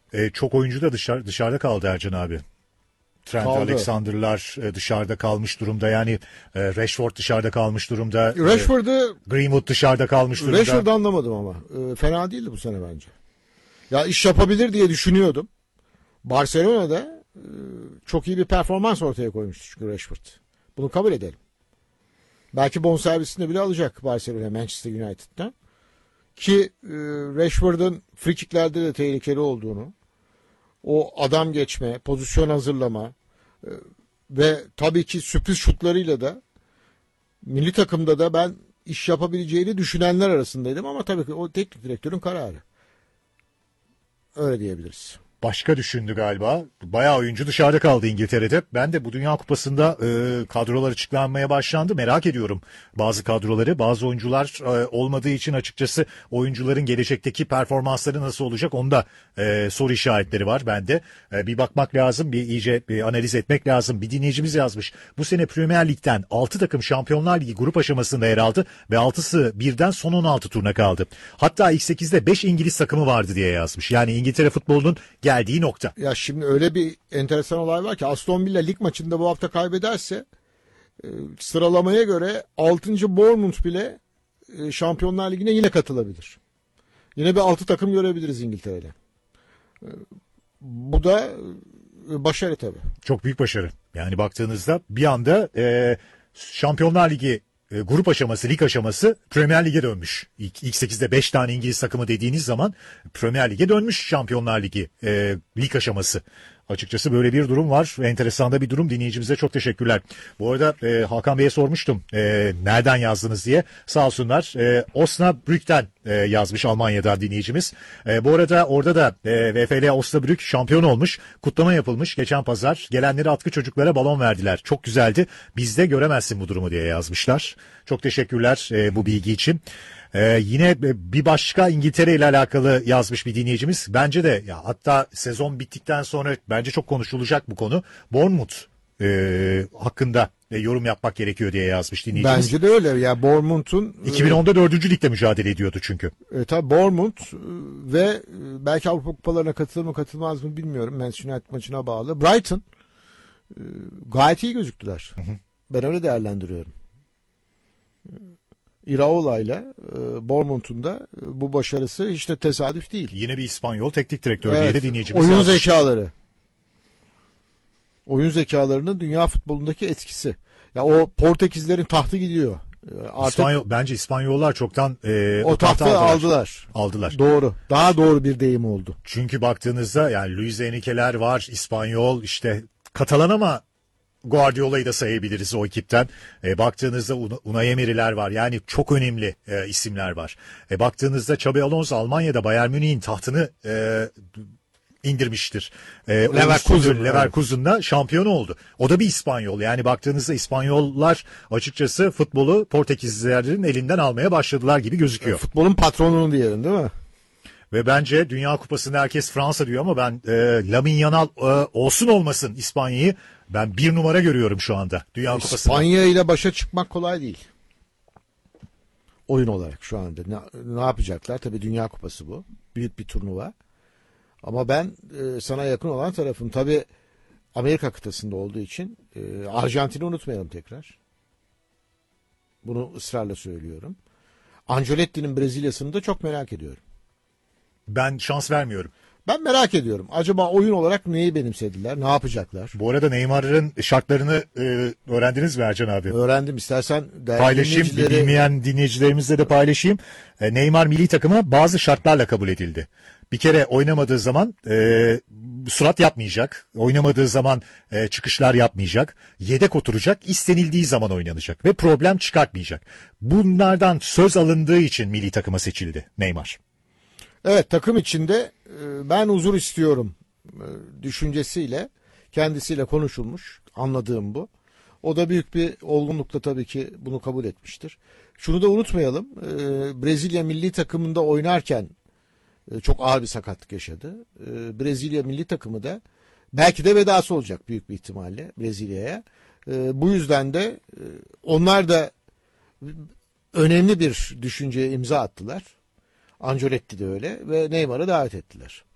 Çok oyuncu da dışarıda kaldı Ercan abi. Trent Kaldı. Alexander'lar dışarıda kalmış durumda. Yani Rashford dışarıda kalmış durumda. Rashford'u Greenwood dışarıda kalmış durumda. Rashford'u anlamadım ama. Fena değildi bu sene bence. Ya iş yapabilir diye düşünüyordum. Barcelona'da çok iyi bir performans ortaya koymuştu çünkü Rashford. Bunu kabul edelim. Belki bonservisini bile alacak Barcelona Manchester United'dan. Ki Rashford'un frikiklerde de tehlikeli olduğunu, o adam geçme, pozisyon hazırlama ve tabii ki sürpriz şutlarıyla da milli takımda da ben iş yapabileceğini düşünenler arasındaydım ama tabii ki o teknik direktörün kararı. Öyle diyebiliriz. Başka düşündü galiba. Bayağı oyuncu dışarıda kaldı İngiltere'de. Ben de bu Dünya Kupası'nda kadrolar açıklanmaya başlandı. Merak ediyorum bazı kadroları. Bazı oyuncular olmadığı için açıkçası oyuncuların gelecekteki performansları nasıl olacak onda soru işaretleri var bende. Bir bakmak lazım, bir iyice bir analiz etmek lazım. Bir dinleyicimiz yazmış. Bu sene Premier Lig'den 6 takım Şampiyonlar Ligi grup aşamasında yer aldı ve 6'sı birden son 16 turuna kaldı. Hatta ilk 8'de 5 İngiliz takımı vardı diye yazmış. Yani İngiltere futbolunun geldiği nokta. Ya şimdi öyle bir enteresan olay var ki Aston Villa lig maçında bu hafta kaybederse sıralamaya göre 6. Bournemouth bile Şampiyonlar Ligi'ne yine katılabilir. Yine bir 6 takım görebiliriz İngiltere'de. Bu da başarı tabii. Çok büyük başarı. Yani baktığınızda bir anda Şampiyonlar Ligi grup aşaması, lig aşaması Premier Lig'e dönmüş. İlk 8'de 5 tane İngiliz takımı dediğiniz zaman Premier Lig'e dönmüş Şampiyonlar Ligi lig aşaması. Açıkçası böyle bir durum var. Enteresan da bir durum. Dinleyicimize çok teşekkürler. Bu arada Hakan Bey'e sormuştum nereden yazdınız diye. Sağ olsunlar. Osnabrück'ten yazmış Almanya'dan dinleyicimiz. Bu arada orada da VfL Osnabrück şampiyon olmuş. Kutlama yapılmış geçen pazar. Gelenlere atkı çocuklara balon verdiler. Çok güzeldi. Bizde göremezsin bu durumu diye yazmışlar. Çok teşekkürler bu bilgi için. Yine bir başka İngiltere ile alakalı yazmış bir dinleyicimiz. Bence de ya hatta sezon bittikten sonra bence çok konuşulacak bu konu. Bournemouth hakkında yorum yapmak gerekiyor diye yazmış dinleyicimiz. Bence de öyle. Ya Bournemouth'un 2010'da 4. ligde mücadele ediyordu çünkü. Tabii Bournemouth ve belki Avrupa Kupalarına katılır mı katılmaz mı bilmiyorum. Manchester United maçına bağlı. Brighton gayet iyi gözüktüler. Hı hı. Ben öyle değerlendiriyorum. Iraola ile Bournemouth'un da bu başarısı hiç de tesadüf değil. Yine bir İspanyol teknik direktör diye de dinleyicimiz oyun yazmış. zekaları. Oyun zekalarının dünya futbolundaki etkisi. Ya o Portekizlerin tahtı gidiyor. Artık Bence İspanyollar çoktan o tahtı aldılar. Doğru. Daha doğru bir deyim oldu. Çünkü baktığınızda yani Luis Enrique'ler var, İspanyol işte Katalan ama Guardiola'yı da sayabiliriz o ekipten. Baktığınızda Unai Emery'ler var. Yani çok önemli isimler var. Baktığınızda Xabi Alonso Almanya'da Bayern Münih'in tahtını indirmiştir. Leverkusen'la şampiyon oldu. O da bir İspanyol. Yani baktığınızda İspanyollar açıkçası futbolu Portekizlilerin elinden almaya başladılar gibi gözüküyor. Futbolun patronunu diyelim değil mi? Ve bence Dünya Kupası'nda herkes Fransa diyor ama ben Lamine Yamal olsun olmasın İspanya'yı ben bir numara görüyorum şu anda Dünya Kupası'nda. İspanya ile başa çıkmak kolay değil. Oyun olarak şu anda. Ne yapacaklar? Tabii Dünya Kupası bu. Büyük bir turnuva. Ama ben sana yakın olan tarafım. Tabii Amerika kıtasında olduğu için Arjantin'i unutmayalım tekrar. Bunu ısrarla söylüyorum. Ancelotti'nin Brezilya'sını da çok merak ediyorum. Ben şans vermiyorum. Ben merak ediyorum. Acaba oyun olarak neyi benimsediler? Ne yapacaklar? Bu arada Neymar'ın şartlarını öğrendiniz mi Ercan abi? Öğrendim. İstersen paylaşayım. Bilmeyen dinleyicilerimizle de paylaşayım. Neymar milli takıma bazı şartlarla kabul edildi. Bir kere oynamadığı zaman surat yapmayacak. Oynamadığı zaman çıkışlar yapmayacak. Yedek oturacak. İstenildiği zaman oynanacak. Ve problem çıkartmayacak. Bunlardan söz alındığı için milli takıma seçildi Neymar. Evet, takım içinde ben huzur istiyorum düşüncesiyle kendisiyle konuşulmuş, anladığım bu. O da büyük bir olgunlukla tabii ki bunu kabul etmiştir. Şunu da unutmayalım, Brezilya milli takımında oynarken çok ağır bir sakatlık yaşadı. Brezilya milli takımı da belki de vedası olacak büyük bir ihtimalle Brezilya'ya. Bu yüzden de onlar da önemli bir düşünceye imza attılar. Ancelotti de öyle ve Neymar'ı davet ettiler.